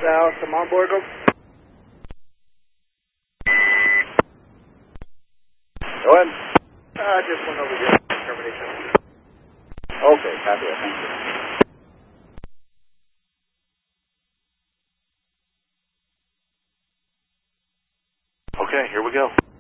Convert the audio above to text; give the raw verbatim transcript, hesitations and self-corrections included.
South, I'm on board. Go. Go ahead. Uh, just went over here. Termination. Okay, copy that. Thank you. Okay, here we go.